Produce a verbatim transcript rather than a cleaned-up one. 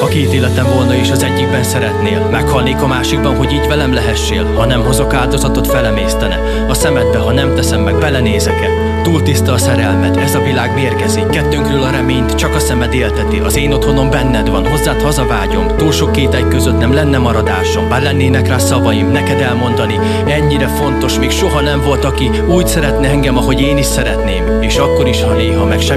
Ha két életem volna és az egyikben szeretnél, meghalnék a másikban, hogy így velem lehessél. Ha nem hozok áldozatot, felemésztene a szemedbe, ha nem teszem meg, belenézek-e? Túl tiszta a szerelmed, ez a világ mérgezik. Kettőnkről a reményt csak a szemed élteti. Az én otthonom benned van, hozzád hazavágyom. Túl sok kételj között nem lenne maradásom. Bár lennének rá szavaim, neked elmondani, ennyire fontos, még soha nem volt, aki úgy szeretne engem, ahogy én is szeretném. És akkor is, ha néha meg sem